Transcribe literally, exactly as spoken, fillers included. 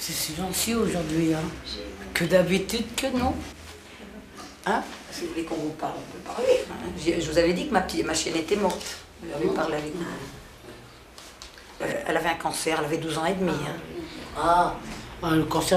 C'est silencieux aujourd'hui, hein. Que d'habitude que non. Hein? Si vous voulez qu'on vous parle, on peut parler. Hein. Je vous avais dit que ma, petite, ma chienne était morte. J'avais parlé avec vous. Euh, elle avait un cancer, elle avait douze ans et demi. Hein. Ah, le cancer.